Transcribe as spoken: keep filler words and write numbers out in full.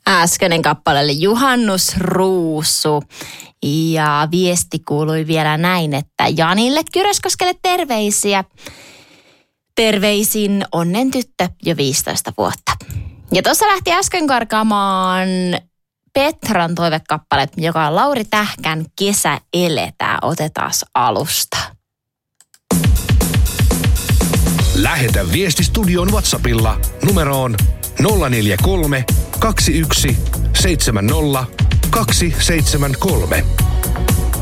Äskeinen kappale oli Juhannusruusu ja viesti kuului vielä näin, että Janille Kyräskoskelle terveisiä. Terveisin onnen tyttö jo viisitoista vuotta. Ja tuossa lähti äsken karkaamaan Petran toivekappale, joka on Lauri Tähkän Kesä eletään. Otetaan alusta. Lähetä viesti studion WhatsAppilla numeroon nolla neljä kolme, kaksi yksi, seitsemän nolla, kaksi seitsemän kolme.